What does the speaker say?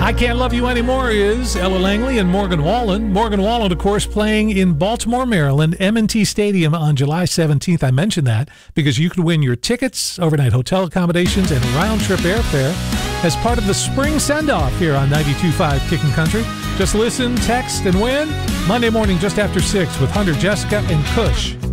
I Can't Love You Anymore is Ella Langley and Morgan Wallen. Morgan Wallen, of course, playing in Baltimore, Maryland, M&T Stadium on July 17th. I mentioned that because you could win your tickets, overnight hotel accommodations, and round-trip airfare as part of the spring send-off here on 92.5 Kicking Country. Just listen, text, and win Monday morning just after 6 with Hunter, Jessica, and Kush.